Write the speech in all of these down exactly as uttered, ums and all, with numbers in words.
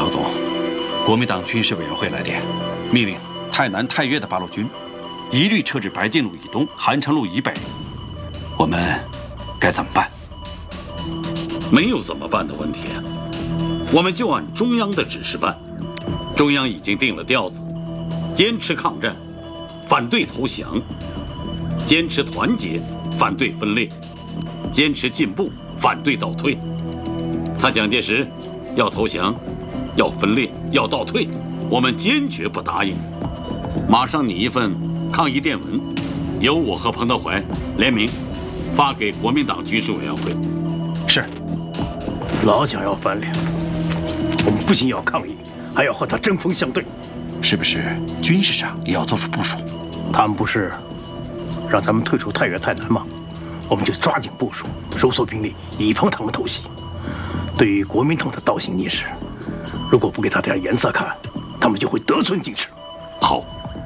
总，国民党军事委员会来电，命令太南、太岳的八路军一律撤至白金路以东、韩城路以北。我们该怎么办？ 没有怎么办的问题，我们就按中央的指示办。中央已经定了调子，坚持抗战，反对投降；坚持团结，反对分裂；坚持进步，反对倒退。他蒋介石要投降，要分裂，要倒退，我们坚决不答应。马上拟一份抗议电文，由我和彭德怀联名发给国民党军事委员会。 是。 老蒋要翻脸，我们不仅要抗议，还要和他针锋相对。 是不是军事上也要做出部署？ 他们不是让咱们退出太原、太南吗？我们就抓紧部署，收缩兵力，以防他们偷袭。对于国民党的倒行逆施，如果不给他点颜色看，他们就会得寸进尺。 好，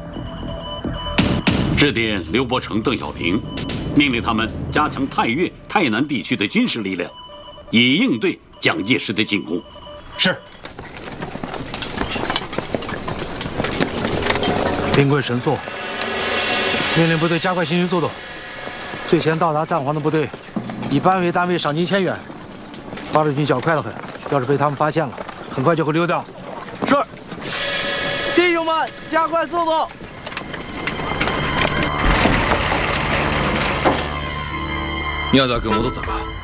致电刘伯承、邓小平，命令他们加强太岳、太南地区的军事力量，以应对蒋介石的进攻。 是。 兵贵神速，命令部队加快行军速度，最先到达暂缓的部队，以班为单位上进千远。八路军脚快得很，要是被他们发现了，很快就会溜掉。 是，弟兄们，加快速度！ 宮沢君戻ったか？